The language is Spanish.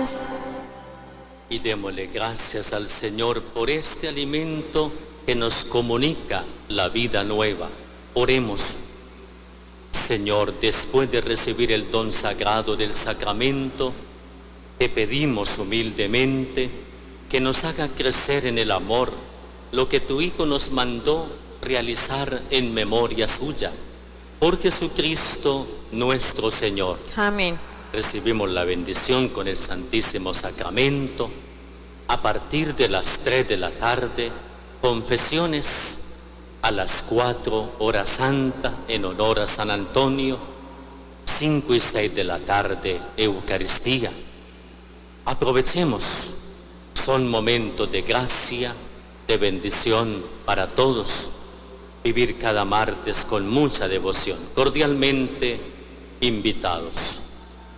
gracias. Y démosle gracias al Señor por este alimento que nos comunica la vida nueva. Oremos. Señor, después de recibir el don sagrado del sacramento, te pedimos humildemente que nos haga crecer en el amor lo que tu Hijo nos mandó realizar en memoria suya. Por Jesucristo nuestro Señor. Amén. Recibimos la bendición con el Santísimo Sacramento. A partir de las 3 de la tarde, confesiones. A las 4, hora santa, en honor a San Antonio. 5 y 6 de la tarde, Eucaristía. Aprovechemos, son momentos de gracia, de bendición para todos. Vivir cada martes con mucha devoción. Cordialmente invitados.